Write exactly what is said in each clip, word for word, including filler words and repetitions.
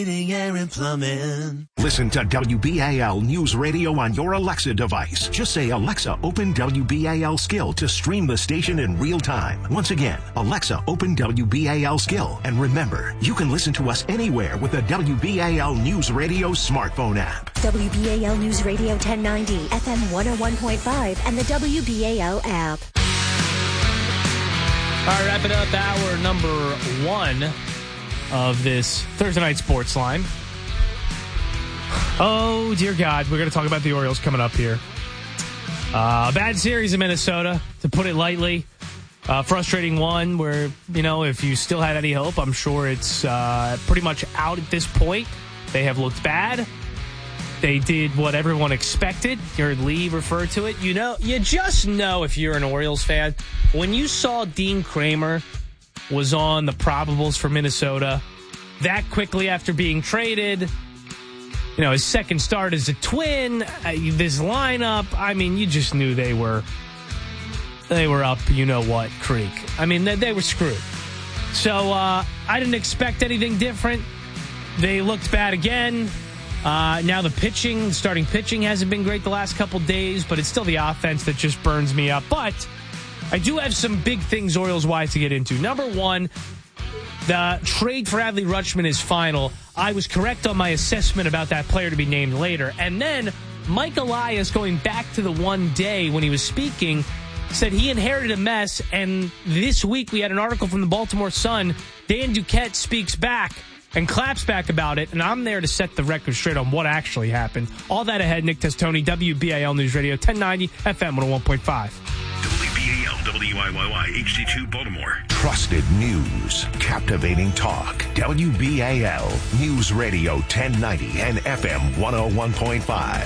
Air and plumbing. Listen to W B A L News Radio on your Alexa device. Just say, Alexa, open W B A L Skill to stream the station in real time. Once again, Alexa, open W B A L Skill. And remember, you can listen to us anywhere with the W B A L News Radio smartphone app. W B A L News Radio ten ninety, F M one oh one point five, and the W B A L app. All right, wrap it up. Hour number one of this Thursday night sports line. Oh, dear God. We're going to talk about the Orioles coming up here. Uh, a bad series in Minnesota, to put it lightly. Uh, frustrating one where, you know, if you still had any hope, I'm sure it's uh, pretty much out at this point. They have looked bad. They did what everyone expected. You heard Lee refer to it. You know, you just know if you're an Orioles fan, when you saw Dean Kramer was on the probables for Minnesota that quickly after being traded, you know, his second start as a Twin, uh, this lineup, I mean, you just knew they were they were up, you know what, creek. I mean, they, they were screwed. So uh, I didn't expect anything different. They looked bad again. Uh, now the pitching, starting pitching hasn't been great the last couple days, but it's still the offense that just burns me up. But I do have some big things Orioles-wise to get into. Number one, the trade for Adley Rutschman is final. I was correct on my assessment about that player to be named later. And then Mike Elias, going back to the one day when he was speaking, said he inherited a mess. And this week we had an article from the Baltimore Sun. Dan Duquette speaks back and claps back about it, and I'm there to set the record straight on what actually happened. All that ahead, Nick Testoni, W B A L News Radio, ten ninety, F M one oh one point five. W B A L, W I Y Y, H D two, Baltimore. Trusted news, captivating talk. W B A L News Radio ten ninety and F M one oh one point five.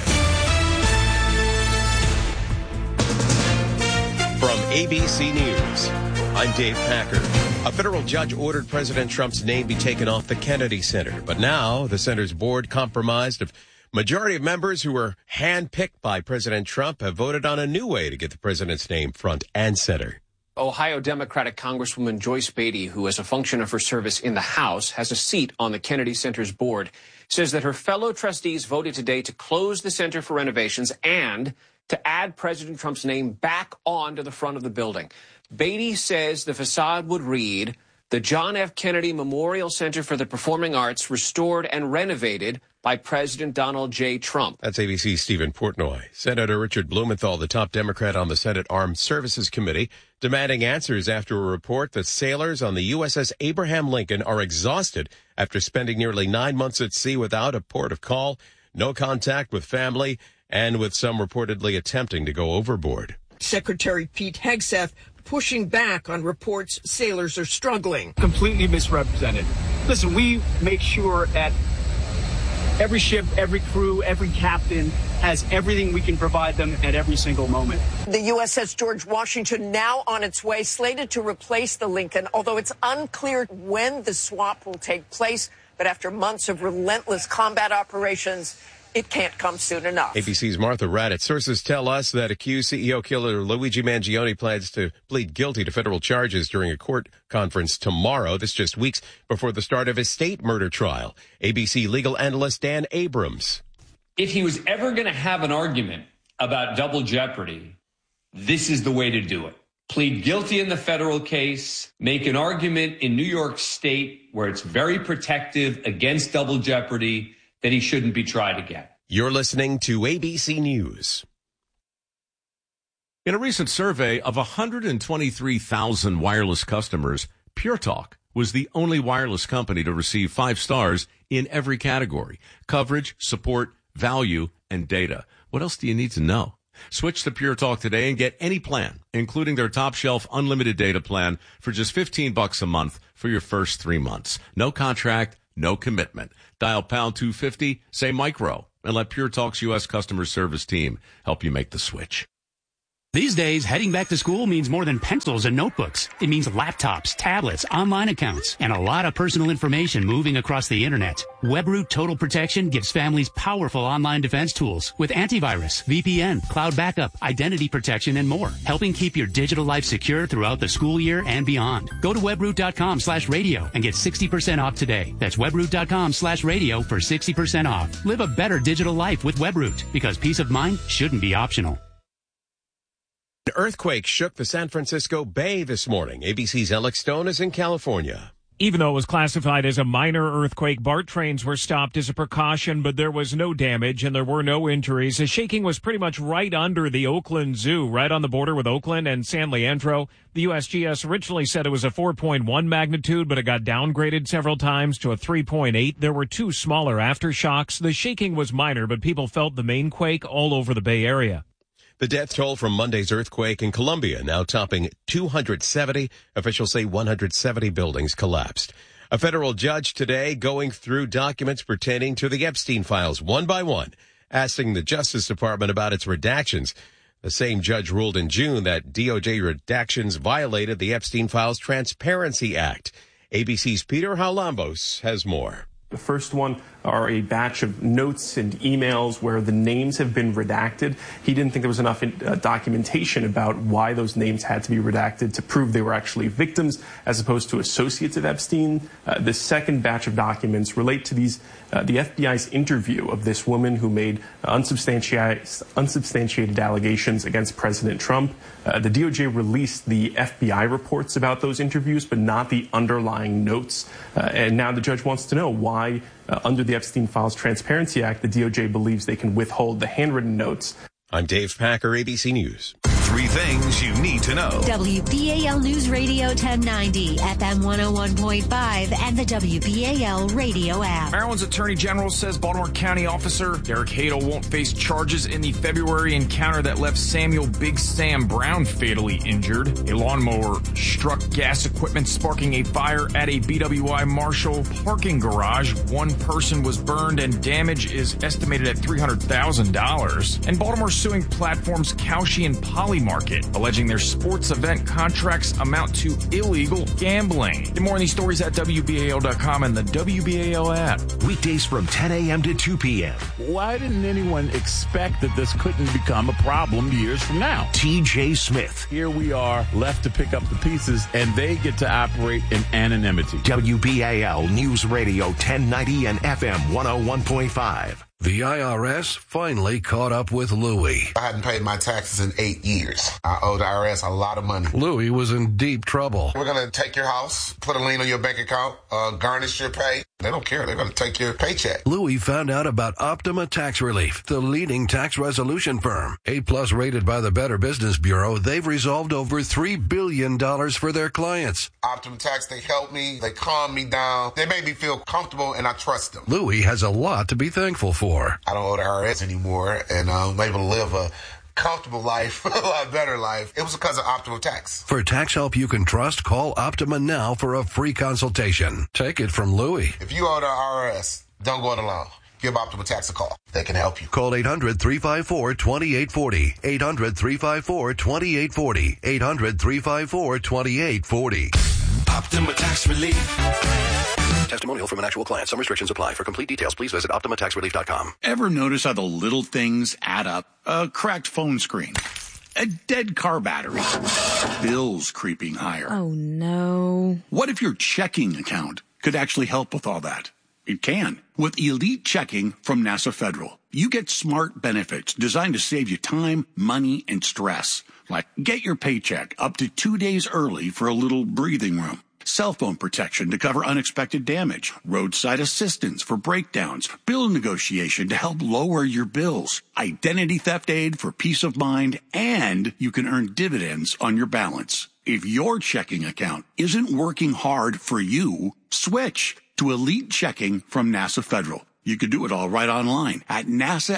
From A B C News, I'm Dave Packer. A federal judge ordered President Trump's name be taken off the Kennedy Center. But now the center's board, comprised of majority of members who were handpicked by President Trump, have voted on a new way to get the president's name front and center. Ohio Democratic Congresswoman Joyce Beatty, who as a function of her service in the House has a seat on the Kennedy Center's board, says that her fellow trustees voted today to close the center for renovations and to add President Trump's name back onto the front of the building. Beatty says the facade would read, the John F. Kennedy Memorial Center for the Performing Arts, restored and renovated by President Donald J. Trump. That's A B C's Stephen Portnoy. Senator Richard Blumenthal, the top Democrat on the Senate Armed Services Committee, demanding answers after a report that sailors on the U S S Abraham Lincoln are exhausted after spending nearly nine months at sea without a port of call, no contact with family, and with some reportedly attempting to go overboard. Secretary Pete Hegseth pushing back on reports sailors are struggling. Completely misrepresented. Listen, we make sure that every ship, every crew, every captain has everything we can provide them at every single moment. The U S S George Washington now on its way, slated to replace the Lincoln, although it's unclear when the swap will take place. But after months of relentless combat operations, it can't come soon enough. A B C's Martha Raddatz. Sources tell us that accused C E O killer Luigi Mangione plans to plead guilty to federal charges during a court conference tomorrow. This just weeks before the start of his state murder trial. A B C legal analyst Dan Abrams. If he was ever going to have an argument about double jeopardy, this is the way to do it. Plead guilty in the federal case, make an argument in New York State where it's very protective against double jeopardy, that he shouldn't be tried again. You're listening to A B C News. In a recent survey of one hundred twenty-three thousand wireless customers, Pure Talk was the only wireless company to receive five stars in every category: coverage, support, value, and data. What else do you need to know? Switch to Pure Talk today and get any plan, including their top shelf unlimited data plan, for just fifteen bucks a month for your first three months. No contract, no commitment. Dial pound two fifty, say micro, and let Pure Talk's U S customer service team help you make the switch. These days, heading back to school means more than pencils and notebooks. It means laptops, tablets, online accounts, and a lot of personal information moving across the internet. WebRoot Total Protection gives families powerful online defense tools with antivirus, V P N, cloud backup, identity protection, and more, helping keep your digital life secure throughout the school year and beyond. Go to webroot.com slash radio and get sixty percent off today. That's webroot.com slash radio for sixty percent off. Live a better digital life with WebRoot, because peace of mind shouldn't be optional. An earthquake shook the San Francisco Bay this morning. A B C's Alex Stone is in California. Even though it was classified as a minor earthquake, BART trains were stopped as a precaution, but there was no damage and there were no injuries. The shaking was pretty much right under the Oakland Zoo, right on the border with Oakland and San Leandro. The U S G S originally said it was a four point one magnitude, but it got downgraded several times to a three point eight. There were two smaller aftershocks. The shaking was minor, but people felt the main quake all over the Bay Area. The death toll from Monday's earthquake in Colombia now topping two hundred seventy. Officials say one hundred seventy buildings collapsed. A federal judge today going through documents pertaining to the Epstein files one by one, asking the Justice Department about its redactions. The same judge ruled in June that D O J redactions violated the Epstein Files Transparency Act. A B C's Peter Halambos has more. The first one are a batch of notes and emails where the names have been redacted. He didn't think there was enough uh, documentation about why those names had to be redacted to prove they were actually victims as opposed to associates of Epstein. Uh, the second batch of documents relate to these uh, the F B I's interview of this woman who made unsubstantiated, unsubstantiated allegations against President Trump. Uh, the D O J released the F B I reports about those interviews, but not the underlying notes. Uh, and now the judge wants to know why, uh, under the Epstein Files Transparency Act, the D O J believes they can withhold the handwritten notes. I'm Dave Packer, A B C News. Three things you need to know. W B A L News Radio ten ninety, F M one oh one point five, and the W B A L radio app. Maryland's Attorney General says Baltimore County officer Derek Hadel won't face charges in the February encounter that left Samuel Big Sam Brown fatally injured. A lawnmower struck gas equipment, sparking a fire at a B W I Marshall parking garage. One person was burned and damage is estimated at three hundred thousand dollars. And Baltimore suing platforms Kalshi and Poly Market, alleging their sports event contracts amount to illegal gambling. Get more on these stories at W B A L dot com and the W B A L app. Weekdays from ten a.m. to two p.m. Why didn't anyone expect that this couldn't become a problem years from now? T J Smith. Here we are, left to pick up the pieces, and they get to operate in anonymity. W B A L News Radio ten ninety and F M one oh one point five. The I R S finally caught up with Louie. I hadn't paid my taxes in eight years. I owe the I R S a lot of money. Louie was in deep trouble. We're going to take your house, put a lien on your bank account, uh, garnish your pay. They don't care. They're going to take your paycheck. Louie found out about Optima Tax Relief, the leading tax resolution firm. A-plus rated by the Better Business Bureau, they've resolved over three billion dollars for their clients. Optima Tax, they help me. They calm me down. They make me feel comfortable, and I trust them. Louie has a lot to be thankful for. I don't owe the I R S anymore, and I'm able to live a comfortable life, a lot better life. It was because of Optima Tax. For tax help you can trust, call Optima now for a free consultation. Take it from Louie. If you owe the I R S, don't go it alone. Give Optima Tax a call. They can help you. Call eight hundred, three five four, two eight four zero. eight hundred, three five four, two eight four zero. eight hundred, three five four, two eight four zero. Optima Tax Relief. Testimonial from an actual client. Some restrictions apply. For complete details, please visit Optima Tax Relief dot com. Ever notice how the little things add up? A cracked phone screen, a dead car battery, bills creeping higher. Oh, no. What if your checking account could actually help with all that? It can. With Elite Checking from NASA Federal, you get smart benefits designed to save you time, money, and stress. Like get your paycheck up to two days early for a little breathing room. Cell phone protection to cover unexpected damage, roadside assistance for breakdowns, bill negotiation to help lower your bills, identity theft aid for peace of mind, and you can earn dividends on your balance. If your checking account isn't working hard for you, switch to Elite Checking from NASA Federal. You can do it all right online at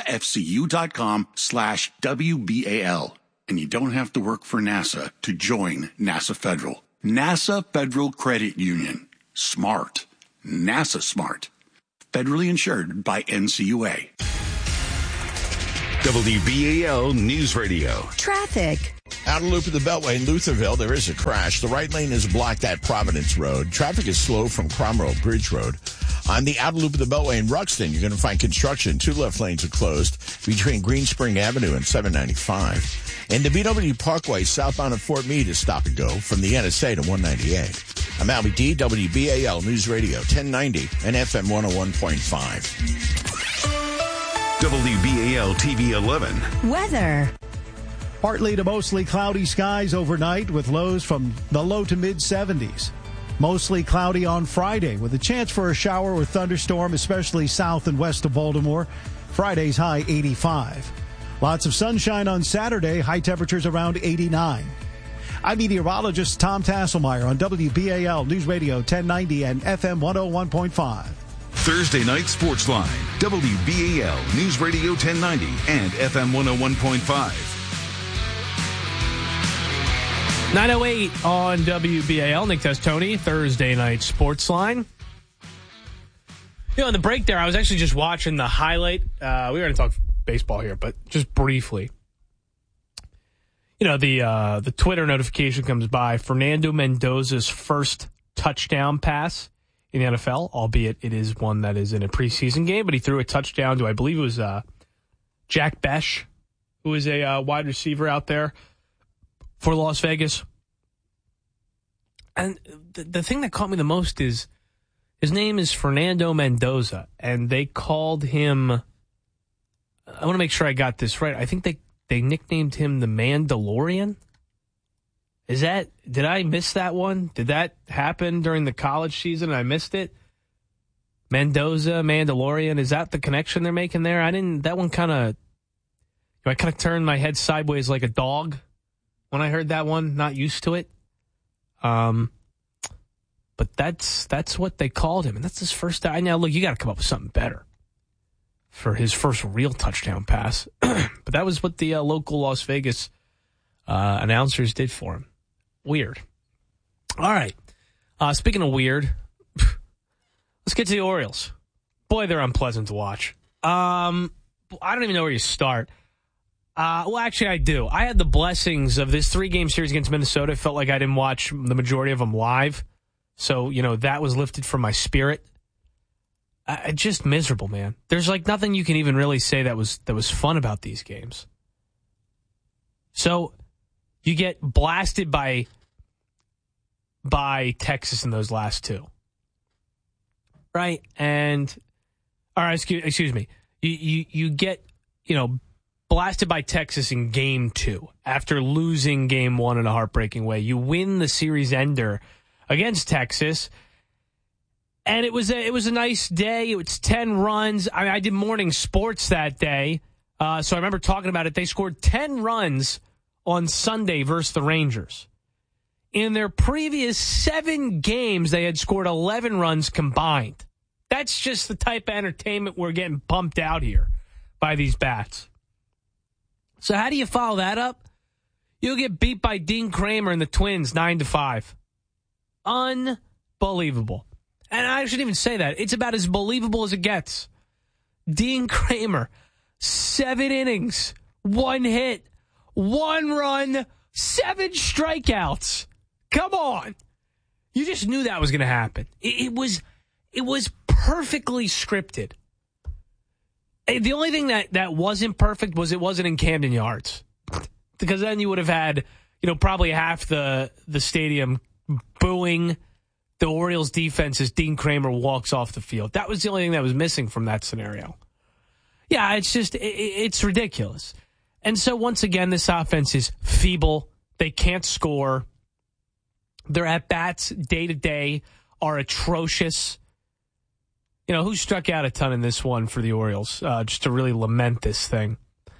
nasafcu.com slash WBAL. And you don't have to work for NASA to join NASA Federal. NASA Federal Credit Union. Smart. NASA smart. Federally insured by N C U A. W B A L News Radio. Traffic. Outer loop of the Beltway in Lutherville, there is a crash. The right lane is blocked at Providence Road. Traffic is slow from Cromwell Bridge Road. On the outer loop of the Beltway in Ruxton, you're going to find construction. Two left lanes are closed between Green Spring Avenue and seven ninety-five. And the B W Parkway southbound of Fort Meade is stop and go from the N S A to one ninety-eight. I'm Albie D, W B A L News Radio ten ninety and F M one oh one point five. W B A L T V eleven. Weather. Partly to mostly cloudy skies overnight with lows from the low to mid seventies. Mostly cloudy on Friday with a chance for a shower or thunderstorm, especially south and west of Baltimore. Friday's high eighty-five. Lots of sunshine on Saturday, high temperatures around eighty-nine. I'm meteorologist Tom Tasselmeyer on W B A L News Radio ten ninety and F M one oh one point five. Thursday Night Sports Line, W B A L News Radio ten ninety and F M one oh one point five. nine oh eight on W B A L. Nick Testoni, Thursday Night Sports Line. You know, in the break there, I was actually just watching the highlight. Uh, we were going to talk baseball here, but just briefly. You know, the uh, the Twitter notification comes by. Fernando Mendoza's first touchdown pass in the N F L, albeit it is one that is in a preseason game, but he threw a touchdown to, I believe it was uh, Jack Besh, who is a uh, wide receiver out there for Las Vegas. And the, the thing that caught me the most is his name is Fernando Mendoza, and they called him, I want to make sure I got this right, I think they, they nicknamed him the Mandalorian. Is that, did I miss that one? Did that happen during the college season and I missed it? Mendoza, Mandalorian, is that the connection they're making there? I didn't, that one kind of, I kind of turned my head sideways like a dog when I heard that one, not used to it. Um, but that's that's what they called him, and that's his first time. Now, look, you got to come up with something better for his first real touchdown pass. But that was what the uh, local Las Vegas uh, announcers did for him. Weird. All right. Uh, speaking of weird, let's get to the Orioles. Boy, they're unpleasant to watch. Um, I don't even know where you start. Uh, well, actually, I do. I had the blessings of this three-game series against Minnesota. It felt like I didn't watch the majority of them live. So, you know, that was lifted from my spirit. I, just miserable, man. There's, like, nothing you can even really say that was that was fun about these games. So, you get blasted by, by Texas in those last two. Right? And, all right, excuse, excuse me. You, you, you get, you know, blasted by Texas in game two after losing game one in a heartbreaking way. You win the series ender against Texas, and it was a, it was a nice day. It was ten runs. I mean, I did morning sports that day, uh, so I remember talking about it. They scored ten runs on Sunday versus the Rangers. In their previous seven games, they had scored eleven runs combined. That's just the type of entertainment we're getting pumped out here by these bats. So how do you follow that up? You'll get beat by Dean Kramer and the Twins nine to five. Unbelievable. And I shouldn't even say that. It's about as believable as it gets. Dean Kramer, seven innings, one hit, one run, seven strikeouts. Come on. You just knew that was going to happen. It, it was it was perfectly scripted. The only thing that, that wasn't perfect was it wasn't in Camden Yards. Because then you would have had, you know, probably half the, the stadium booing the Orioles defense as Dean Kramer walks off the field. That was the only thing that was missing from that scenario. Yeah, it's just, it, it's ridiculous. And so once again, this offense is feeble. They can't score. Their at-bats day to day are atrocious. You know, who struck out a ton in this one for the Orioles, uh, just to really lament this thing?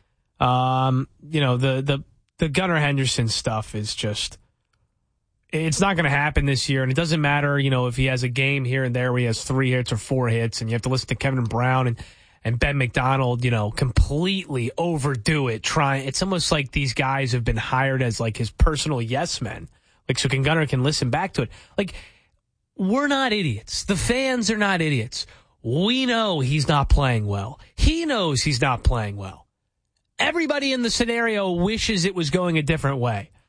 Um, you know, the, the, the Gunnar Henderson stuff is just, it's not going to happen this year. And it doesn't matter, you know, if he has a game here and there where he has three hits or four hits, and you have to listen to Kevin Brown and, and Ben McDonald, you know, completely overdo it. Trying, it's almost like these guys have been hired as like his personal yes men. Like, so can Gunnar can listen back to it. Like, we're not idiots. The fans are not idiots. We know he's not playing well. He knows he's not playing well. Everybody in the scenario wishes it was going a different way.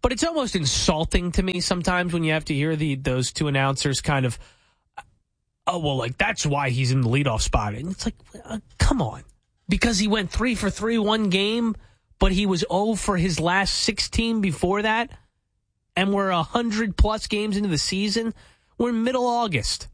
But it's almost insulting to me sometimes when you have to hear the those two announcers kind of, oh, well, like, that's why he's in the leadoff spot. And it's like, uh, come on. Because he went three for three one game, but he was oh for his last sixteen before that, and we're one hundred plus games into the season. We're in middle August.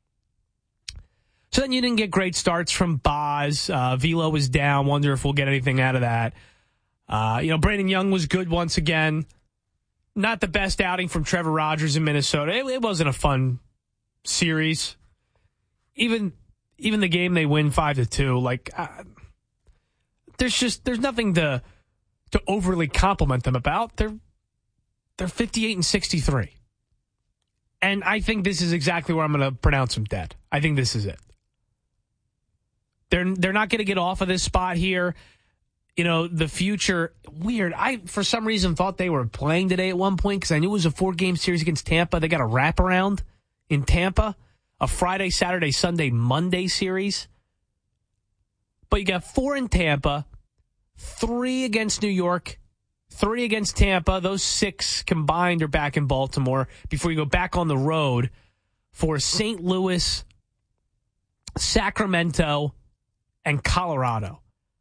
So then you didn't get great starts from Boz. Uh, Velo was down. Wonder if we'll get anything out of that. Uh, you know, Brandon Young was good once again. Not the best outing from Trevor Rogers in Minnesota. It, it wasn't a fun series. Even even the game they win five to two. Like, uh, there's just there's nothing to to overly compliment them about. They're they're fifty-eight and sixty-three, and I think this is exactly where I'm going to pronounce them dead. I think this is it. They're they're not going to get off of this spot here. You know, the future, weird. I, for some reason, thought they were playing today at one point because I knew it was a four-game series against Tampa. They got a wraparound in Tampa, a Friday, Saturday, Sunday, Monday series. But you got four in Tampa, three against New York, three against Tampa. Those six combined are back in Baltimore before you go back on the road for Saint Louis, Sacramento, and Colorado.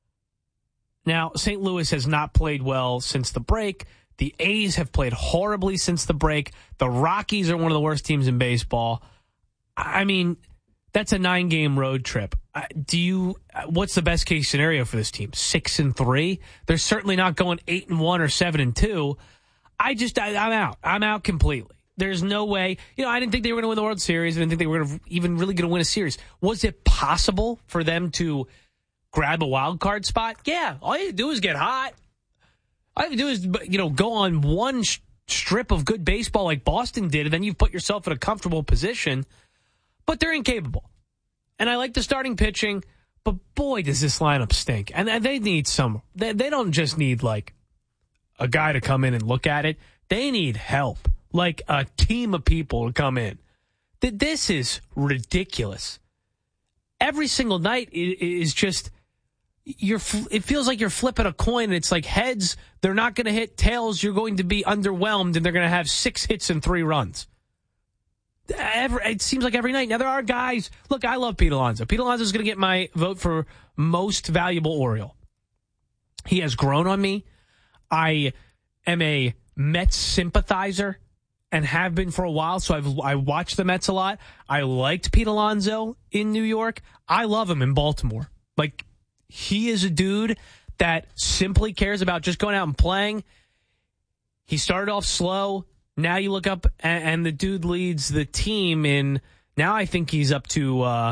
Now, Saint Louis has not played well since the break. The A's have played horribly since the break. The Rockies are one of the worst teams in baseball. I mean, that's a nine-game road trip. Do you? What's the best case scenario for this team? Six and three? They're certainly not going eight and one or seven and two. I just, I, I'm out. I'm out completely. There's no way. You know, I didn't think they were going to win the World Series. I didn't think they were gonna, even really going to win a series. Was it possible for them to grab a wild card spot? Yeah. All you do is get hot. All you do is, you know, go on one sh- strip of good baseball like Boston did, and then you've put yourself in a comfortable position. But they're incapable. And I like the starting pitching, but boy, does this lineup stink. And they need some. They, they don't just need, like, a guy to come in and look at it. They need help. Like a team of people to come in. This is ridiculous. Every single night is just, you're. It feels like you're flipping a coin, and it's like heads, they're not going to hit. Tails, you're going to be underwhelmed, and they're going to have six hits and three runs. Every, it seems like every night. Now, there are guys. Look, I love Pete Alonso. Pete Alonso is going to get my vote for most valuable Oriole. He has grown on me. I am a Mets sympathizer and have been for a while, so I've I watched the Mets a lot. I liked Pete Alonso in New York. I love him in Baltimore. Like, he is a dude that simply cares about just going out and playing. He started off slow. Now you look up, and, and the dude leads the team in, now I think he's up to uh,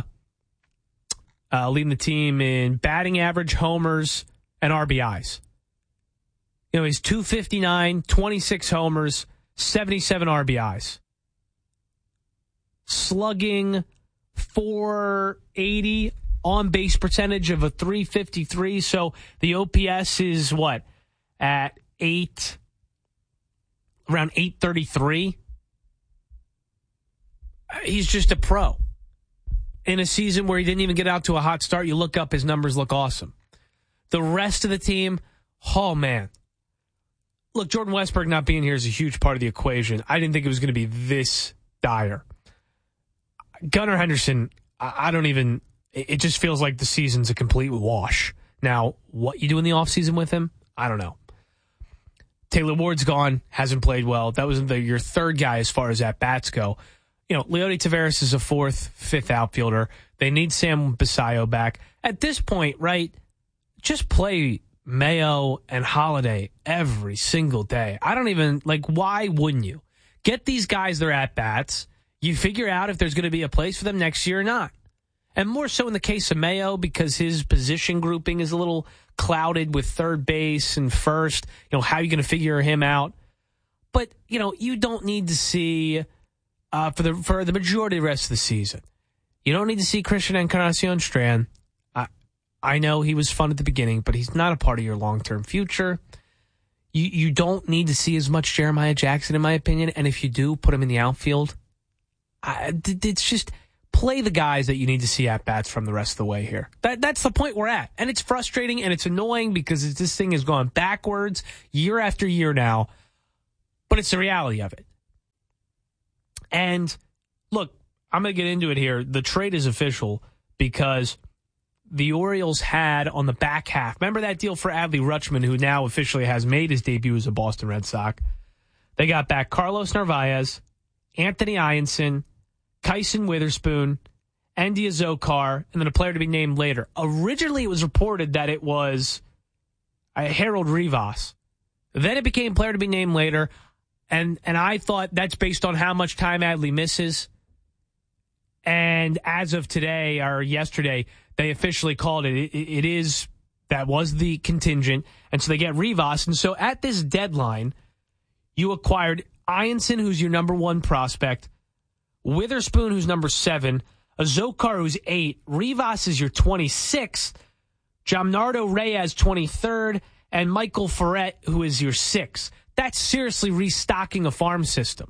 uh, leading the team in batting average, homers, and R B Is. You know, he's two fifty-nine, twenty-six homers, seventy-seven R B Is. Slugging four eighty, on base percentage of a three fifty-three. So the O P S is what? At eight, around eight thirty-three. He's just a pro. In a season where he didn't even get out to a hot start, you look up, his numbers look awesome. The rest of the team, oh man. Look, Jordan Westburg not being here is a huge part of the equation. I didn't think it was going to be this dire. Gunnar Henderson, I don't even, it just feels like the season's a complete wash. Now, what you do in the offseason with him, I don't know. Taylor Ward's gone, hasn't played well. That was the, your third guy as far as at-bats go. You know, Leody Taveras is a fourth, fifth outfielder. They need Sam Basayo back. At this point, right, just play Mayo and Holiday every single day. I don't even, like, why wouldn't you? Get these guys their at-bats. You figure out if there's going to be a place for them next year or not. And more so in the case of Mayo, because his position grouping is a little clouded with third base and first. You know, how are you going to figure him out? But, you know, you don't need to see, uh, for the for the majority of the rest of the season, you don't need to see Christian Encarnacion Strand. I, I know he was fun at the beginning, but he's not a part of your long-term future. You, you don't need to see as much Jeremiah Jackson, in my opinion. And if you do, put him in the outfield. I, it's just play the guys that you need to see at bats from the rest of the way here. That that's the point we're at, and it's frustrating and it's annoying because it's, this thing has gone backwards year after year now. but it's the reality of it. And look, I'm going to get into it here. The trade is official because the Orioles had on the back half, remember that deal for Adley Rutschman, who now officially has made his debut as a Boston Red Sox? They got back Carlos Narvaez, Anthony Ianson, Kyson Witherspoon, Andy Azokar, and then a player to be named later. Originally, it was reported that it was uh, Harold Rivas. Then it became player to be named later, and and I thought that's based on how much time Adley misses. And as of today, or yesterday, they officially called it. It, it is, that was the contingent, and so they get Rivas. And so at this deadline, you acquired Ianson, who's your number one prospect, Witherspoon, who's number seven, Azokar, who's eight, Rivas is your twenty-sixth, Jamnardo Reyes, twenty-third, and Michael Ferret, who is your sixth. That's seriously restocking a farm system.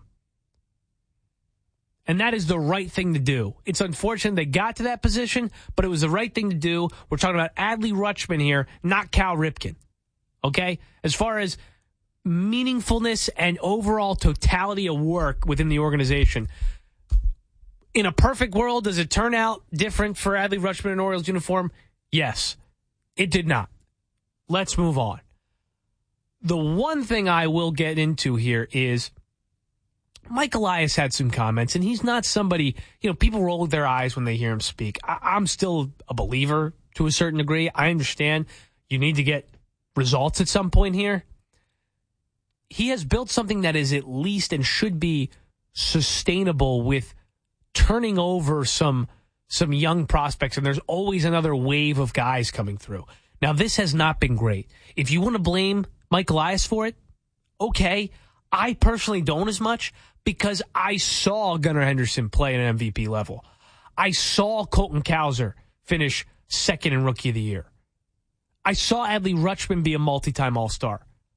And that is the right thing to do. It's unfortunate they got to that position, but it was the right thing to do. We're talking about Adley Rutschman here, not Cal Ripken. Okay? As far as meaningfulness and overall totality of work within the organization. In a perfect world, does it turn out different for Adley Rutschman in Orioles uniform? Yes. It did not. Let's move on. The one thing I will get into here is Mike Elias had some comments, and he's not somebody, you know, people roll their eyes when they hear him speak. I, I'm still a believer to a certain degree. I understand you need to get results at some point here. He has built something that is at least and should be sustainable with turning over some some young prospects, and there's always another wave of guys coming through. Now, this has not been great. If you want to blame Mike Elias for it, okay. I personally don't as much because I saw Gunnar Henderson play at an M V P level. I saw Colton Cowser finish second in Rookie of the Year. I saw Adley Rutschman be a multi-time All-Star.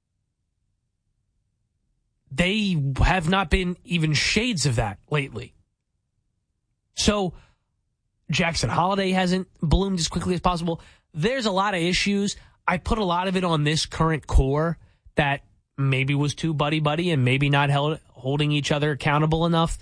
They have not been even shades of that lately. So Jackson Holiday hasn't bloomed as quickly as possible. There's a lot of issues. I put a lot of it on this current core that maybe was too buddy-buddy and maybe not held, holding each other accountable enough.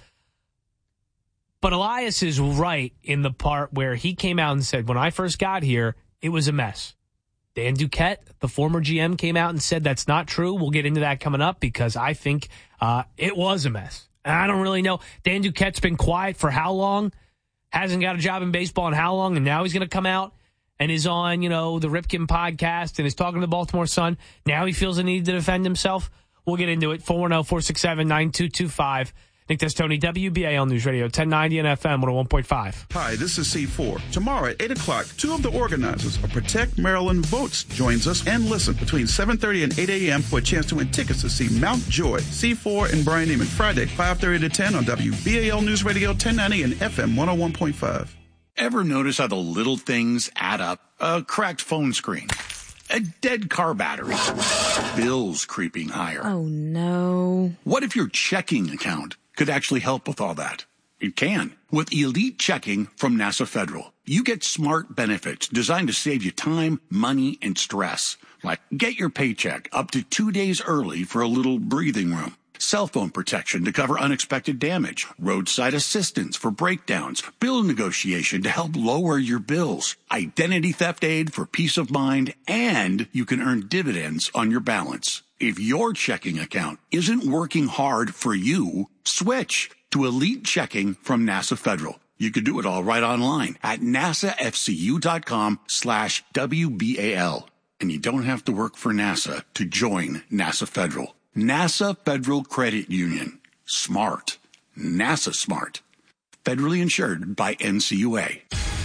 But Elias is right in the part where he came out and said, when I first got here, it was a mess. Dan Duquette, the former G M, came out and said that's not true. We'll get into that coming up because I think uh, it was a mess. And I don't really know. Dan Duquette's been quiet for how long? Hasn't got a job in baseball in how long? And now he's going to come out and is on, you know, the Ripken podcast and is talking to the Baltimore Sun. Now he feels the need to defend himself. We'll get into it. four one zero, four six seven, nine two two five. Nick Testoni, W B A L News Radio, ten ninety and F M one oh one point five. Hi, this is C four. Tomorrow at eight o'clock, two of the organizers of Protect Maryland Votes joins us and listen between seven thirty and eight a.m. for a chance to win tickets to see Mount Joy, C four, and Brian Neiman Friday, five thirty to ten on W B A L News Radio, ten ninety and F M one oh one point five. Ever notice how the little things add up? A cracked phone screen, a dead car battery, bills creeping higher. Oh, no. What if your checking account could actually help with all that? It can. With Elite Checking from NASA Federal, you get smart benefits designed to save you time, money, and stress. Like get your paycheck up to two days early for a little breathing room. Cell phone protection to cover unexpected damage, roadside assistance for breakdowns, bill negotiation to help lower your bills, identity theft aid for peace of mind, and you can earn dividends on your balance. If your checking account isn't working hard for you, switch to Elite Checking from NASA Federal. You can do it all right online at nasafcu.com slash WBAL. And you don't have to work for NASA to join NASA Federal. NASA Federal Credit Union. Smart. NASA smart. Federally insured by N C U A.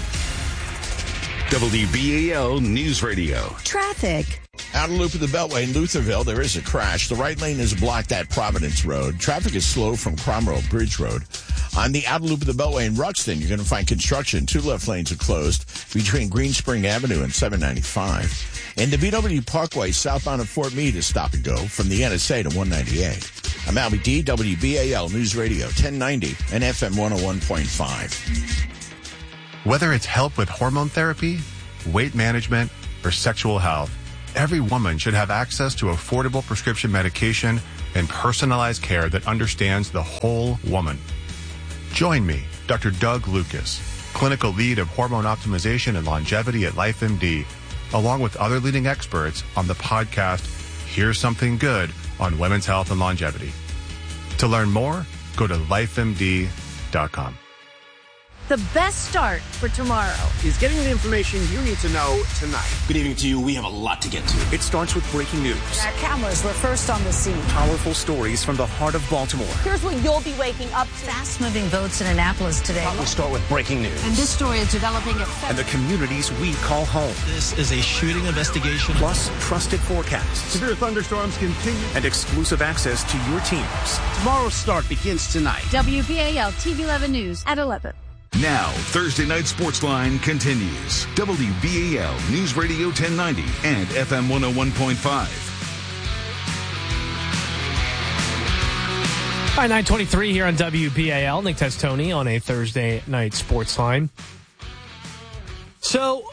W B A L News Radio. Traffic. Outer loop of the Beltway in Lutherville, there is a crash. The right lane is blocked at Providence Road. Traffic is slow from Cromwell Bridge Road. On the outer loop of the Beltway in Ruxton, you're going to find construction. Two left lanes are closed between Green Spring Avenue and seven ninety-five. And the B W Parkway southbound of Fort Meade is stop and go from the N S A to one ninety-eight. I'm Albie D, W B A L News Radio, ten ninety and F M one oh one point five. Whether it's help with hormone therapy, weight management, or sexual health, every woman should have access to affordable prescription medication and personalized care that understands the whole woman. Join me, Doctor Doug Lucas, clinical lead of hormone optimization and longevity at LifeMD, along with other leading experts on the podcast Here's Something Good on Women's Health and Longevity. To learn more, go to life M D dot com. The best start for tomorrow is getting the information you need to know tonight. Good evening to you. We have a lot to get to. It starts with breaking news. Our cameras were first on the scene. Powerful stories from the heart of Baltimore. Here's what you'll be waking up to. Fast-moving votes in Annapolis today. We'll start with breaking news. And this story is developing at... And the communities we call home. This is a shooting investigation. Plus, trusted forecasts. Severe thunderstorms continue. And exclusive access to your teams. Tomorrow's start begins tonight. W B A L T V eleven News at eleven. Now, Thursday Night Sportsline continues. W B A L News Radio ten ninety and F M one oh one point five. All right, nine twenty-three here on W B A L. Nick Testoni on a Thursday Night Sportsline. So,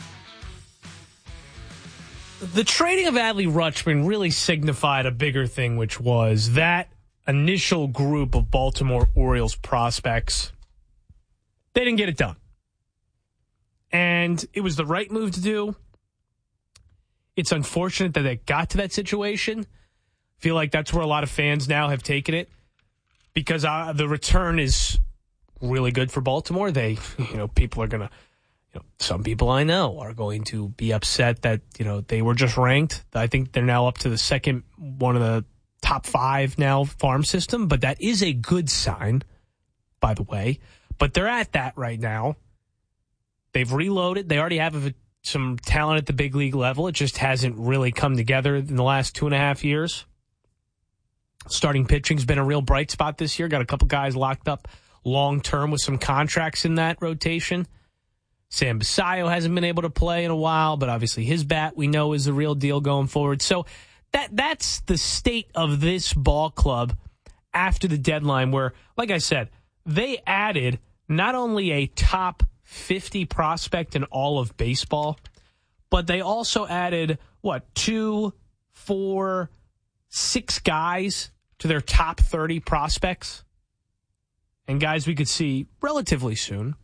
the trading of Adley Rutschman really signified a bigger thing, which was that initial group of Baltimore Orioles prospects. They didn't get it done. And it was the right move to do. It's unfortunate that it got to that situation. I feel like that's where a lot of fans now have taken it because uh, the return is really good for Baltimore. They, you know, people are going to, you know, some people I know are going to be upset that, you know, they were just ranked. I think they're now up to the second, one of the top five now farm system, but that is a good sign, by the way. But they're at that right now. They've reloaded. They already have some talent at the big league level. It just hasn't really come together in the last two and a half years. Starting pitching's been a real bright spot this year. Got a couple guys locked up long-term with some contracts in that rotation. Sam Basayo hasn't been able to play in a while, but obviously his bat we know is the real deal going forward. So that that's the state of this ball club after the deadline where, like I said, they added not only a top fifty prospect in all of baseball, but they also added, what, two, four, six guys to their top thirty prospects, and guys we could see relatively soon.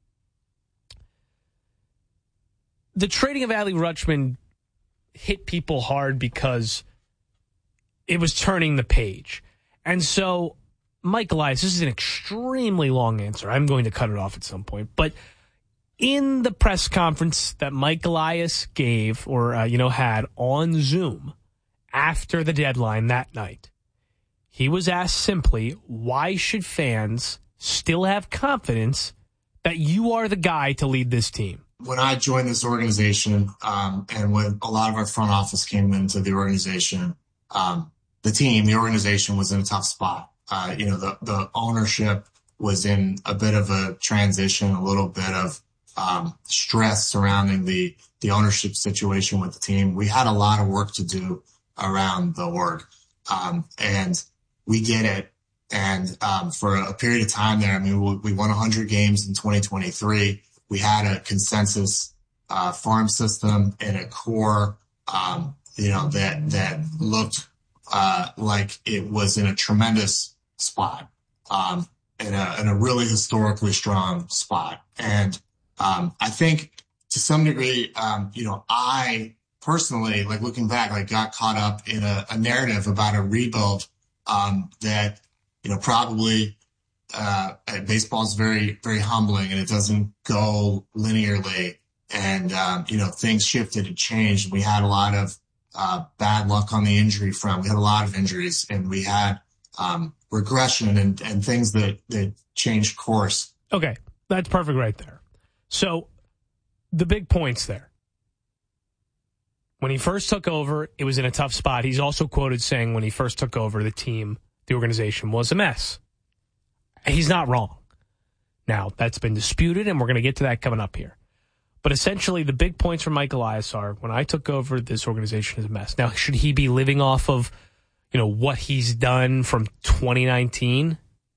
The trading of Adley Rutschman hit people hard because it was turning the page. And so Mike Elias, this is an extremely long answer. I'm going to cut it off at some point. But in the press conference that Mike Elias gave or, uh, you know, had on Zoom after the deadline that night, he was asked simply, why should fans still have confidence that you are the guy to lead this team? When I joined this organization um, and when a lot of our front office came into the organization, um, the team, the organization was in a tough spot. Uh, you know, the, the ownership was in a bit of a transition, a little bit of um, stress surrounding the, the ownership situation with the team. We had a lot of work to do around the org, um, and we get it. And um, for a period of time there, I mean, we, we won one hundred games in twenty twenty-three. We had a consensus uh, farm system and a core, um, you know, that that looked uh, like it was in a tremendous spot, um, in a, in a really historically strong spot. And, um, I think to some degree, um, you know, I personally, like looking back, like got caught up in a, a narrative about a rebuild, um, that, you know, probably, uh, baseball is very, very humbling and it doesn't go linearly. And, um, you know, things shifted and changed. We had a lot of, uh, bad luck on the injury front. We had a lot of injuries and we had, um, regression and, and things that, that changed course. Okay. That's perfect right there. So the big points there. When he first took over, it was in a tough spot. He's also quoted saying when he first took over, the team, the organization was a mess. He's not wrong. Now, that's been disputed, and we're going to get to that coming up here. But essentially, the big points from Mike Elias are, when I took over, this organization is a mess. Now, should he be living off of, you know, what he's done from twenty nineteen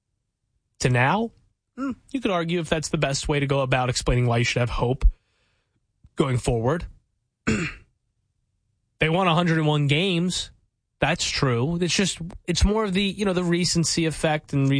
to now? Mm, you could argue if that's the best way to go about explaining why you should have hope going forward. They won one hundred one games. That's true. It's just, it's more of the, you know, the recency effect and